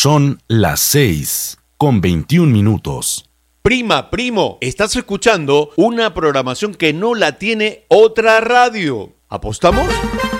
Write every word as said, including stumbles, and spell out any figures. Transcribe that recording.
Son las seis con veintiún minutos. Prima, primo, estás escuchando una programación que no la tiene otra radio. ¿Apostamos?